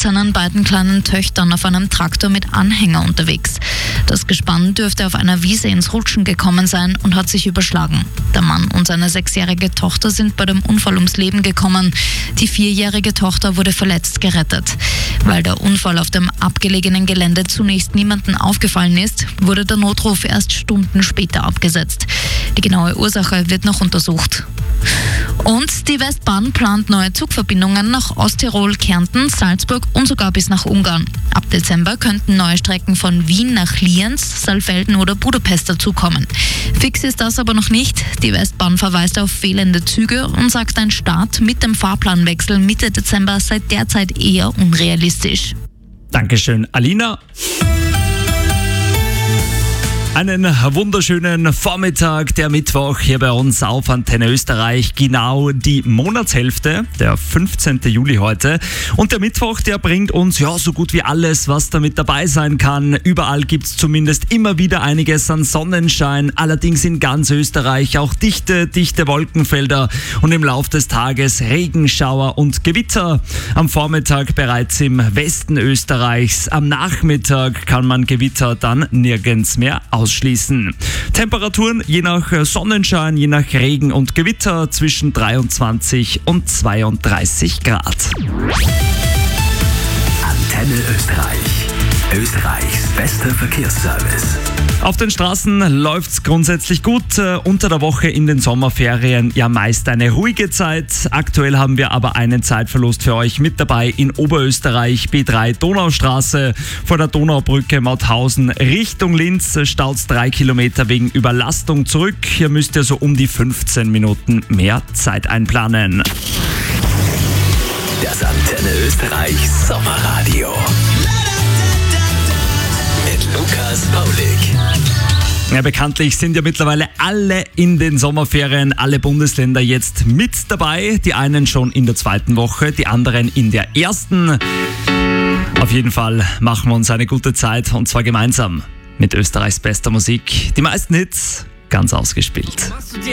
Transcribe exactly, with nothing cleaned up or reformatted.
seinen beiden kleinen Töchtern auf einem Traktor mit Anhänger unterwegs. Das Gespann dürfte auf einer Wiese ins Rutschen gekommen sein und hat sich überschlagen. Der Mann und seine sechsjährige Tochter sind bei dem Unfall ums Leben gekommen. Die vierjährige Tochter wurde verletzt gerettet. Weil der Unfall auf dem abgelegenen Gelände zunächst niemandem aufgefallen ist, wurde der Notruf erst Stunden später abgesetzt. Die genaue Ursache wird noch untersucht. Und die Westbahn plant neue Zugverbindungen nach Osttirol, Kärnten, Salzburg und sogar bis nach Ungarn. Ab Dezember könnten neue Strecken von Wien nach Lienz, Saalfelden oder Budapest dazukommen. Fix ist das aber noch nicht. Die Westbahn verweist auf fehlende Züge und sagt, ein Start mit dem Fahrplanwechsel Mitte Dezember sei derzeit eher unrealistisch. Dankeschön, Alina. Einen wunderschönen Vormittag, der Mittwoch hier bei uns auf Antenne Österreich, genau die Monatshälfte, der fünfzehnten Juli heute. Und der Mittwoch, der bringt uns ja so gut wie alles, was da mit dabei sein kann. Überall gibt's zumindest immer wieder einiges an Sonnenschein, allerdings in ganz Österreich auch dichte, dichte Wolkenfelder und im Lauf des Tages Regenschauer und Gewitter. Am Vormittag bereits im Westen Österreichs, am Nachmittag kann man Gewitter dann nirgends mehr ausschließen. Temperaturen je nach Sonnenschein, je nach Regen und Gewitter zwischen dreiundzwanzig und zweiunddreißig Grad. Antenne Österreich. Österreichs bester Verkehrsservice. Auf den Straßen läuft's grundsätzlich gut. Äh, unter der Woche in den Sommerferien ja meist eine ruhige Zeit. Aktuell haben wir aber einen Zeitverlust für euch mit dabei in Oberösterreich, B drei Donaustraße vor der Donaubrücke Mauthausen Richtung Linz. Staut's drei Kilometer wegen Überlastung zurück. Hier müsst ihr so um die fünfzehn Minuten mehr Zeit einplanen. Das Antenne Österreich Sommerradio. Mit Lukas Paulik. Ja, bekanntlich sind ja mittlerweile alle in den Sommerferien, alle Bundesländer jetzt mit dabei. Die einen schon in der zweiten Woche, die anderen in der ersten. Auf jeden Fall machen wir uns eine gute Zeit und zwar gemeinsam mit Österreichs bester Musik. Die meisten Hits ganz ausgespielt.